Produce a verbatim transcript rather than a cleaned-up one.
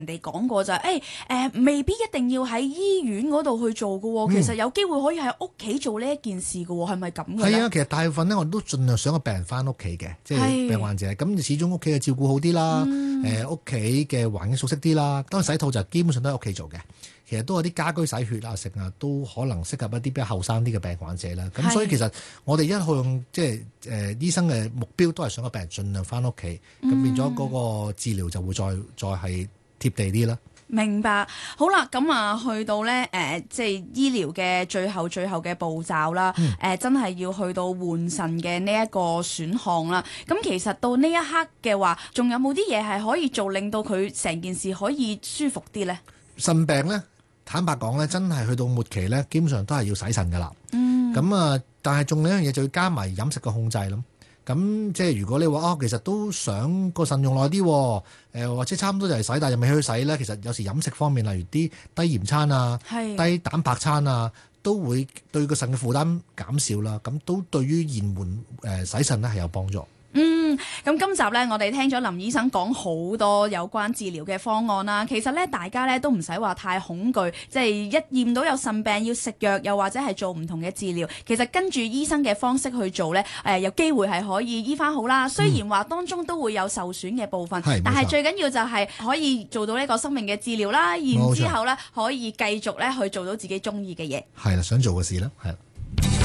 哋講過就係誒誒，未必一定要喺醫院嗰度去做㗎喎，其實有機會可以喺屋企做呢一件事㗎喎，係咪咁嘅咧？ 係啊，其實大部分咧我都盡量想個病人翻屋企嘅，即係病患者。咁始終屋企嘅照顧好啲啦，誒屋企嘅環境熟悉啲啦。當然洗肚就基本上都喺屋企做嘅。其實都有啲家居洗血啊、食啊，都可能適合一啲比較後生啲嘅病患者啦。咁所以其實我哋一向即係誒醫生嘅目標都係想個病人盡量翻屋企，咁、嗯、變咗嗰個治療就會再再係貼地啲啦。 明白，好啦，咁啊去到咧誒、呃，即係醫療嘅最後最後嘅步驟啦，誒、嗯呃、真係要去到換腎嘅呢一個選項啦。咁其實到呢一刻嘅話，仲有冇啲嘢係可以做，令到佢成件事可以舒服啲咧？ 腎病咧，坦白講咧，真係去到末期咧，基本上都係要洗腎噶啦。嗯，咁啊，但係仲有一樣嘢就要加埋飲食嘅控制咯。咁即係如果你話哦，其實都想個腎用耐啲，誒、呃、或者差唔多就係洗，但係又未去洗咧。其實有時飲食方面，例如啲低鹽餐啊、低蛋白餐啊，都會對個腎嘅負擔減少啦。咁都對於延緩誒、呃、洗腎咧係有幫助。 嗯，咁今集呢，我哋聽咗林醫生講好多有關治療嘅方案啦。其實呢，大家呢都唔使話太恐懼，即係一驗到有腎病要食藥，又或者係做唔同嘅治療。其實跟住醫生嘅方式去做呢，誒有機會係可以醫翻好啦。雖然話當中都會有受損嘅部分，嗯、但係最緊要就係可以做到呢個生命嘅治療啦。然之後呢，可以繼續呢去做到自己中意嘅嘢。 係啦，想做嘅事啦，係啦。